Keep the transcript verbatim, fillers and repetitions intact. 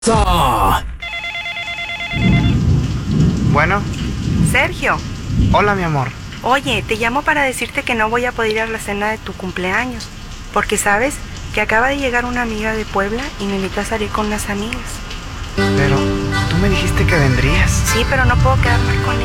¡Ah! Bueno, Sergio, hola mi amor. oye, te llamo para decirte que no voy a poder ir a la cena de tu cumpleaños, porque sabes que acaba de llegar una amiga de Puebla y me invitó a salir con unas amigas. Pero tú me dijiste que vendrías. Sí, pero no puedo quedarme con